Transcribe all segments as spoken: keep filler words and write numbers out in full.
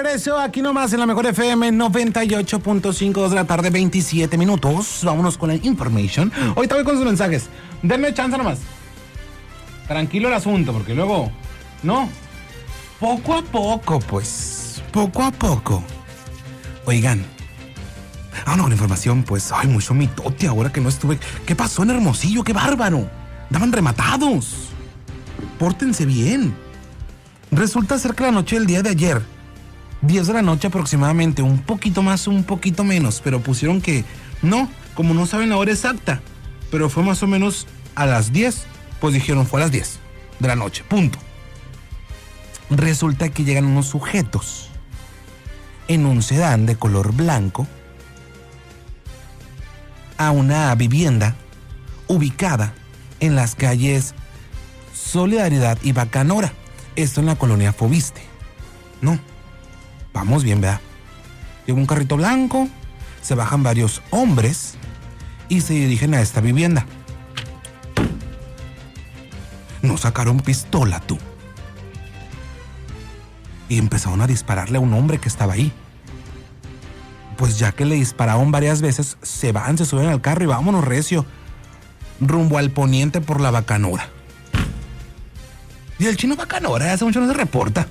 regreso aquí nomás en la Mejor F M noventa y ocho punto cinco, dos de la tarde, veintisiete minutos. Vámonos con la information. Ahorita voy con sus mensajes. Denme chance nomás. Tranquilo el asunto, porque luego... No. Poco a poco, pues. Poco a poco. Oigan. Ah, no, con la información, pues. Ay, mucho mitote ahora que no estuve. ¿Qué pasó en Hermosillo? ¡Qué bárbaro! Daban rematados. Pórtense bien. Resulta ser que la noche del día de ayer, diez de la noche aproximadamente, un poquito más, un poquito menos, pero pusieron que no, como no saben la hora exacta, pero fue más o menos a las diez, pues dijeron fue a las diez de la noche, punto. Resulta que llegan unos sujetos en un sedán de color blanco a una vivienda ubicada en las calles Solidaridad y Bacanora. Esto en la colonia Fobiste. No, vamos bien, ¿verdad? Llega un carrito blanco, se bajan varios hombres y se dirigen a esta vivienda. No sacaron pistola, tú. Y empezaron a dispararle a un hombre que estaba ahí. Pues ya que le dispararon varias veces, se van, se suben al carro y vámonos recio, rumbo al poniente por la Bacanora. Y el chino Bacanora hace mucho no se reporta.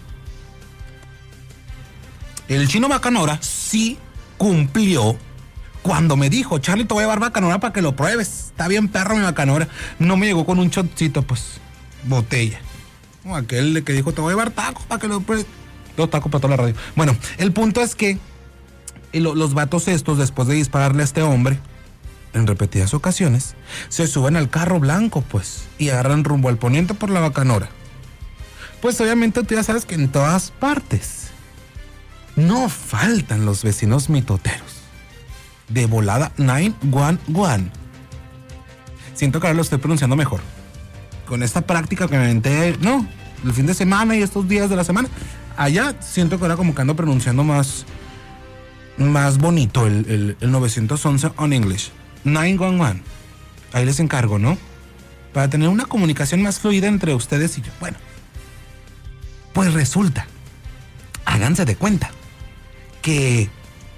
El chino Bacanora sí cumplió cuando me dijo, Charlie, te voy a llevar Bacanora para que lo pruebes. Está bien perro mi Bacanora. No me llegó con un shotcito, pues, botella. Como aquel de que dijo, te voy a llevar tacos para que lo pruebes. Dos tacos para toda la radio. Bueno, el punto es que los vatos estos, después de dispararle a este hombre, en repetidas ocasiones, se suben al carro blanco, pues, y agarran rumbo al poniente por la Bacanora. Pues obviamente tú ya sabes que en todas partes no faltan los vecinos mitoteros. De volada nueve uno uno. Siento que ahora lo estoy pronunciando mejor. Con esta práctica que me aventé, no, el fin de semana y estos días de la semana, allá siento que ahora como que ando pronunciando más, más bonito el, el, el nueve once on English. nueve uno uno. Ahí les encargo, ¿no? Para tener una comunicación más fluida entre ustedes y yo. Bueno. Pues resulta, háganse de cuenta, que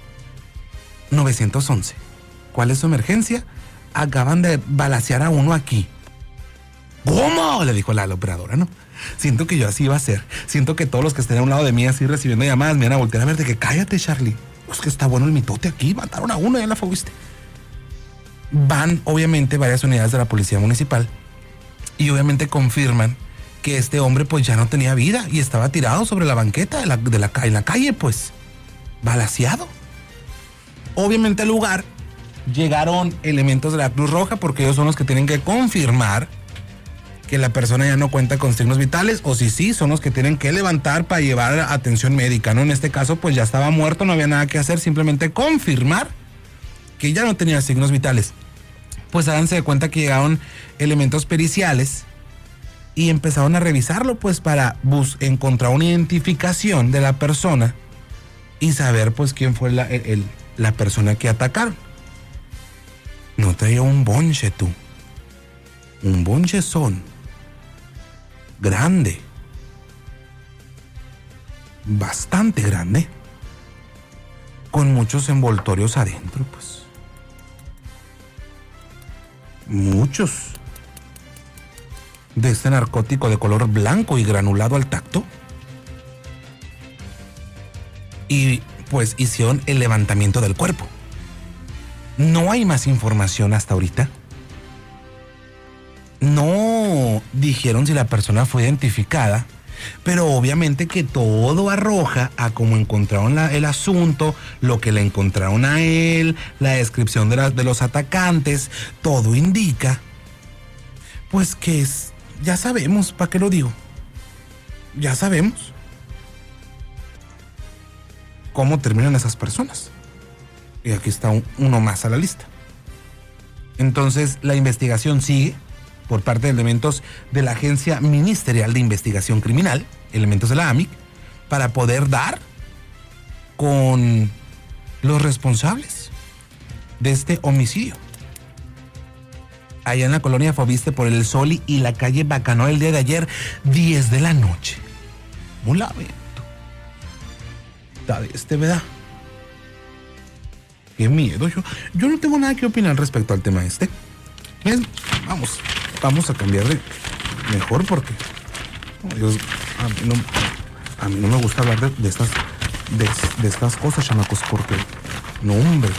nueve once, ¿cuál es su emergencia? Acaban de balacear a uno aquí. ¿Cómo? Le dijo la, la operadora, ¿no? Siento que yo así iba a ser. Siento que todos los que estén a un lado de mí así recibiendo llamadas me van a voltear a ver de que cállate, Charlie. Es que está bueno el mitote aquí, mataron a uno, ya la fuiste. Van, obviamente, varias unidades de la policía municipal y obviamente confirman que este hombre pues ya no tenía vida y estaba tirado sobre la banqueta de la, de la, en la calle, pues, balaceado. Obviamente al lugar llegaron elementos de la Cruz Roja porque ellos son los que tienen que confirmar que la persona ya no cuenta con signos vitales, o si sí, son los que tienen que levantar para llevar atención médica, ¿no? En este caso pues ya estaba muerto, no había nada que hacer, simplemente confirmar que ya no tenía signos vitales. Pues háganse de cuenta que llegaron elementos periciales y empezaron a revisarlo, pues, para bus- encontrar una identificación de la persona y saber, pues, quién fue la, el, el, la persona que atacaron. No traía un bonche, tú. Un bonchezón. Grande. Bastante grande. Con muchos envoltorios adentro, pues. Muchos. De este narcótico de color blanco y granulado al tacto. Y pues hicieron el levantamiento del cuerpo. No hay más información hasta ahorita. No dijeron si la persona fue identificada, pero obviamente que todo arroja a cómo encontraron la, el asunto, lo que le encontraron a él, la descripción de, la, de los atacantes, todo indica, pues que es... Ya sabemos, ¿para qué lo digo? Ya sabemos cómo terminan esas personas. Y aquí está un, uno más a la lista. Entonces, la investigación sigue por parte de elementos de la Agencia Ministerial de Investigación Criminal, elementos de la A M I C, para poder dar con los responsables de este homicidio. Allá en la colonia Fobiste por el Soli y la calle Bacanora el día de ayer, diez de la noche. Un lamento. está de este, ¿verdad? Qué miedo. Yo, yo no tengo nada que opinar respecto al tema este. Bien, vamos, vamos a cambiar de mejor porque oh, Dios, a, mí no, a mí no me gusta hablar de, de estas de, de estas cosas, chamacos, porque no, hombre.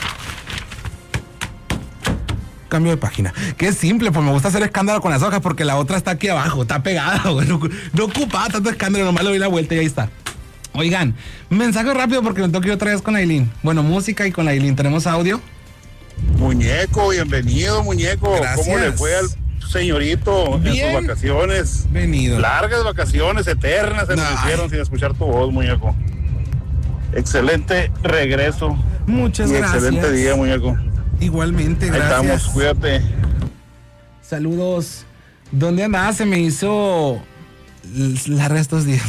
Cambio de página. Qué simple, pues me gusta hacer escándalo con las hojas porque la otra está aquí abajo, está pegada, güey. No, no ocupaba tanto escándalo, nomás le doy la vuelta y ahí está. Oigan, mensaje rápido porque me tengo que ir otra vez con Aileen. Bueno, música y con Aileen. ¿Tenemos audio? Muñeco, bienvenido, muñeco. Gracias. ¿Cómo le fue al señorito Bien. en sus vacaciones? Venido. Largas vacaciones, eternas se nos Ay. hicieron sin escuchar tu voz, muñeco. Excelente regreso. Muchas y gracias. excelente día, muñeco. Igualmente, Ahí gracias. estamos, cuídate. Saludos. ¿Dónde andaba? Se me hizo larga estos días.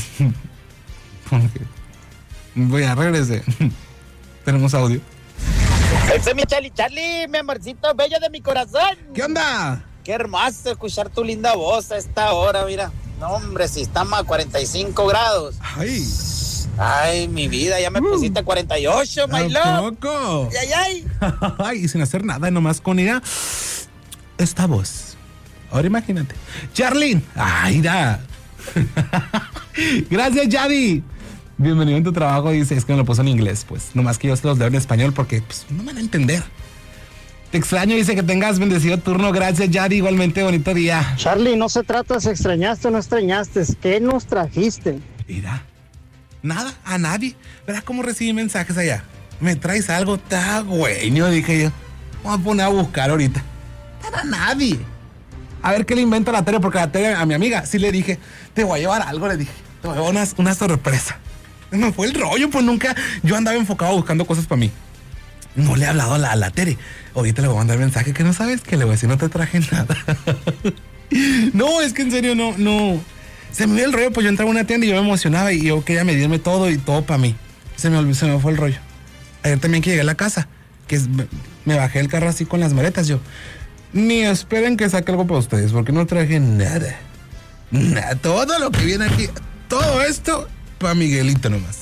Voy a regresar. Tenemos audio. Ese es mi Charlie, Charlie, mi amorcito bello de mi corazón. ¿Qué onda? Qué hermoso escuchar tu linda voz a esta hora, mira. No, hombre, si estamos a cuarenta y cinco grados. Ay. Ay, mi vida, ya me pusiste a cuarenta y ocho, my ¿A love. poco? Ay, ay. Ay, y sin hacer nada, nomás con ir a esta voz. Ahora imagínate. Charlene. Ay, da. Gracias, Yadi. Bienvenido en tu trabajo. Dice, es que me lo puso en inglés, pues. Nomás que yo se los leo en español porque pues, no me van a entender. Te extraño, dice que tengas bendecido turno. Gracias, Yadi. Igualmente, bonito día. Charlie, no se trata si extrañaste o no extrañaste. ¿Qué nos trajiste? Mira, nada, a nadie. Verás cómo recibí mensajes allá. Me traes algo, está güeño, dije yo. Vamos a poner a buscar ahorita. Para nadie. A ver qué le invento a la Tere, porque a la Tere, a mi amiga, sí le dije, te voy a llevar algo, le dije. Te voy a llevar una, una sorpresa. Me fue el rollo, pues nunca. Yo andaba enfocado buscando cosas para mí. No le he hablado a la, a la Tere. Ahorita le voy a mandar mensaje que no sabes, que le voy a decir, no te traje nada. No, es que en serio, no, no. Se me dio el rollo, pues yo entraba a una tienda y yo me emocionaba y yo quería medirme todo y todo para mí. Se me olvidó, se me fue el rollo. Ayer también que llegué a la casa, que es, me bajé el carro así con las maletas, yo. Ni esperen que saque algo para ustedes, porque no traje nada. Nada, todo lo que viene aquí, todo esto para Miguelito nomás.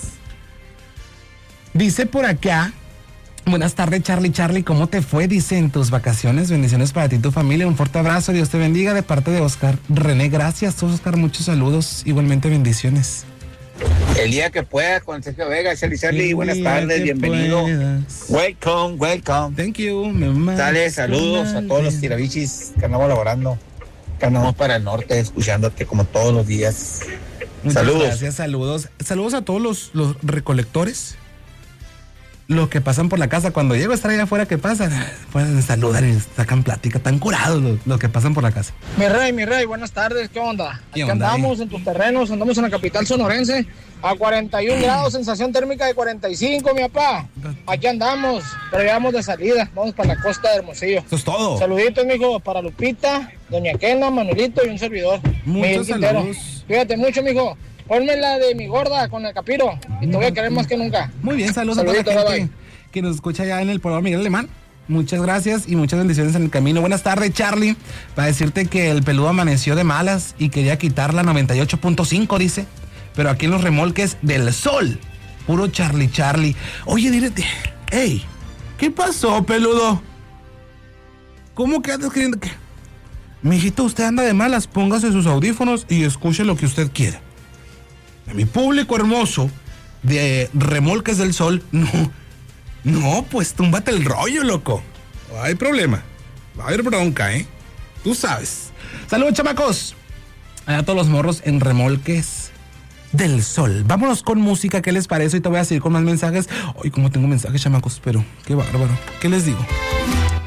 Dice por acá, buenas tardes, Charlie, Charlie, ¿cómo te fue? Dice, en tus vacaciones, bendiciones para ti y tu familia, un fuerte abrazo, Dios te bendiga, de parte de Oscar. René, gracias, Oscar, muchos saludos, igualmente bendiciones. El día que pueda con Sergio Vega, Charlie, Charlie, El buenas día tardes, que bienvenido. puedas. Welcome, welcome. Thank you, mamá. Dale, saludos a todos los tirabichis que andamos laborando, que andamos para el norte, escuchándote como todos los días. Muchas Saludos. gracias, saludos. Saludos a todos los, los recolectores. Los que pasan por la casa. Cuando llego a estar allá afuera, ¿qué pasa? Pueden saludar y sacan plática. Tan curados los, los que pasan por la casa. Mi rey, mi rey, buenas tardes, ¿qué onda? ¿Qué Aquí onda, andamos en tus terrenos, andamos en la capital sonorense, a cuarenta y un grados, sensación térmica de cuarenta y cinco, mi papá. Aquí andamos, pero ya vamos de salida, vamos para la costa de Hermosillo. Eso es todo. Saluditos, mijo, para Lupita, doña Kena, Manuelito y un servidor. Muchos Miguel Quintero. saludos. Cuídate mucho, mijo. Ponme la de mi gorda con el capiro y te voy a querer más que nunca. Muy bien, saludos a Saluditos, toda la gente bye, que nos escucha ya en el programa Miguel Alemán. Muchas gracias y muchas bendiciones en el camino. Buenas tardes, Charlie. Para decirte que el peludo amaneció de malas y quería quitar la noventa y ocho punto cinco, dice. Pero aquí en los remolques del sol. Puro Charlie, Charlie. Oye, dile, hey, ¿qué pasó, peludo? ¿Cómo que andas queriendo que...? Mijito, usted anda de malas, póngase sus audífonos y escuche lo que usted quiera. A mi público hermoso de remolques del sol, no, no, pues túmbate el rollo, loco. No hay problema, va a haber bronca, ¿eh? Tú sabes. Saludos, chamacos. A todos los morros en remolques del sol. Vámonos con música, ¿qué les parece? Y te voy a seguir con más mensajes. Hoy como tengo mensajes, chamacos, pero qué bárbaro. ¿Qué les digo?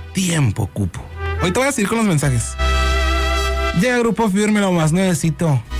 Tiempo, cupo. Hoy te voy a seguir con los mensajes. Llega Grupo Firme, lo más nuevecito.